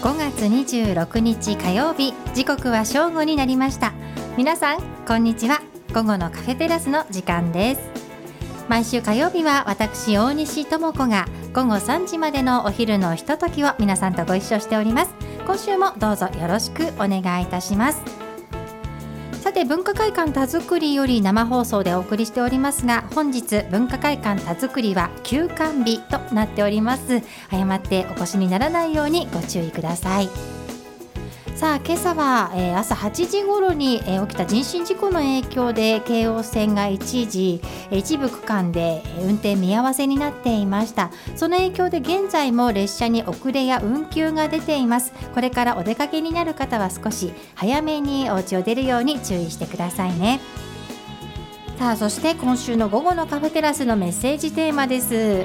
5月26日火曜日、時刻は正午になりました。皆さんこんにちは。午後のカフェテラスの時間です。毎週火曜日は私大西智子が午後3時までのお昼のひとときを皆さんとご一緒しております。今週もどうぞよろしくお願いいたします。さて、文化会館田作りより生放送でお送りしておりますが、本日文化会館田作りは休館日となっております。誤ってお越しにならないようにご注意ください。さあ、今朝は、朝8時頃に、起きた人身事故の影響で京王線が一部区間で、運転見合わせになっていました。その影響で現在も列車に遅れや運休が出ています。これからお出かけになる方は少し早めにお家を出るように注意してくださいね。さあ、そして今週の午後のカフェテラスのメッセージテーマです。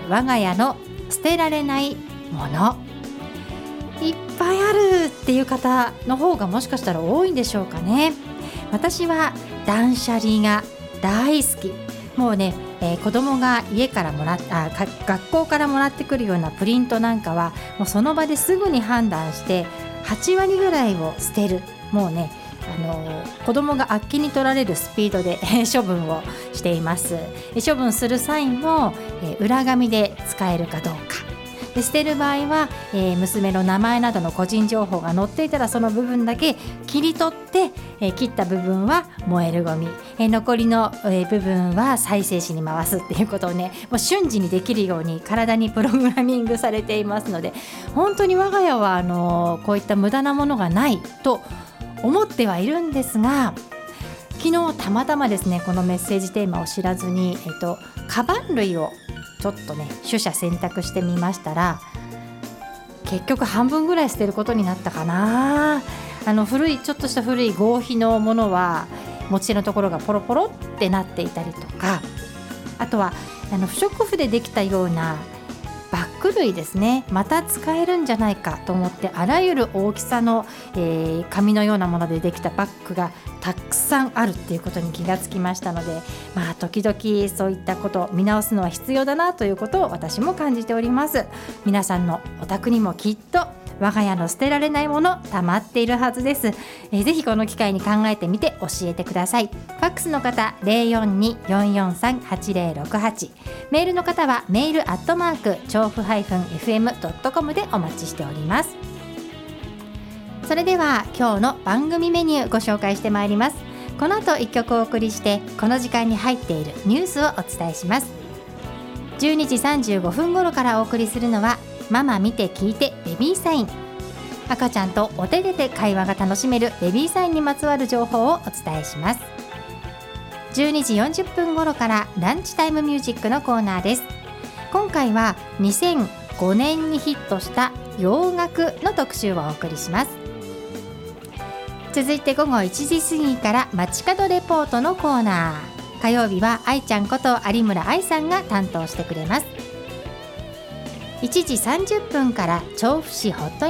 我が家の捨てられないもの。いっぱいあるっていう方の方がもしかしたら多いんでしょうかね。私は断捨離が大好き。もうね、子供が家から学校からもらってくるようなプリントなんかはもうその場ですぐに判断して8割ぐらいを捨てる。もうね、子供があっけに取られるスピードで処分をしています。処分する際も、裏紙で使えるかどうかで、捨てる場合は、娘の名前などの個人情報が載っていたらその部分だけ切り取って、切った部分は燃えるゴミ、残りの、部分は再生紙に回すっていうことをね、もう瞬時にできるように体にプログラミングされていますので、本当に我が家はこういった無駄なものがないと思ってはいるんですが、昨日たまたまですね、このメッセージテーマを知らずに、カバン類をちょっとね取捨選択してみましたら、結局半分ぐらい捨てることになったかな。ちょっとした古い合皮のものは持ち手のところがポロポロってなっていたりとか、あとは不織布でできたようなバッグ類ですね。また使えるんじゃないかと思ってあらゆる大きさの、紙のようなものでできたバッグがたくさんあるっていうことに気がつきましたので、時々そういったことを見直すのは必要だなということを私も感じております。皆さんのお宅にもきっと我が家の捨てられないもの溜まっているはずです。ぜひこの機会に考えてみて教えてください。ファックスの方 042-443-8068、 メールの方はメール@調布-fm.com でお待ちしております。それでは今日の番組メニューご紹介してまいります。この後1曲お送りしてこの時間に入っているニュースをお伝えします。12時35分頃からお送りするのはママ見て聞いてベビーサイン。赤ちゃんとお手で会話が楽しめるベビーサインにまつわる情報をお伝えします。12時40分頃からランチタイムミュージックのコーナーです。今回は2005年にヒットした洋楽の特集をお送りします。続いて午後1時過ぎから街角レポートのコーナー。火曜日は愛ちゃんこと有村愛さんが担当してくれます。1時30分から調布市ホット